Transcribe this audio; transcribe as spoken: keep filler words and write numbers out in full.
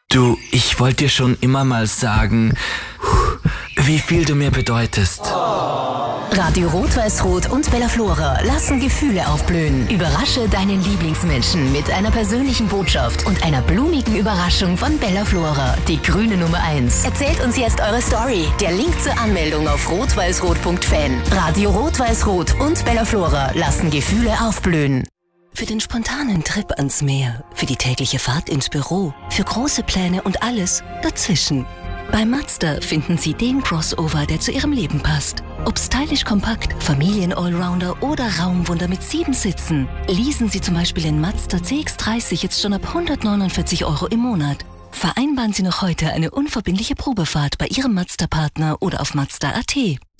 Du, ich wollte dir schon immer mal sagen, wie viel du mir bedeutest. Radio Rot-Weiß-Rot und Bella Flora lassen Gefühle aufblühen. Überrasche deinen Lieblingsmenschen mit einer persönlichen Botschaft und einer blumigen Überraschung von Bella Flora, die grüne Nummer eins. Erzählt uns jetzt eure Story. Der Link zur Anmeldung auf rot-weiß-rot punkt fan. Radio Rot-Weiß-Rot und Bella Flora lassen Gefühle aufblühen. Für den spontanen Trip ans Meer, für die tägliche Fahrt ins Büro, für große Pläne und alles dazwischen. Bei Mazda finden Sie den Crossover, der zu Ihrem Leben passt. Ob stylisch kompakt, Familien-Allrounder oder Raumwunder mit sieben Sitzen. Leasen Sie zum Beispiel den Mazda C X dreißig jetzt schon ab hundertneunundvierzig Euro im Monat. Vereinbaren Sie noch heute eine unverbindliche Probefahrt bei Ihrem Mazda-Partner oder auf Mazda punkt at.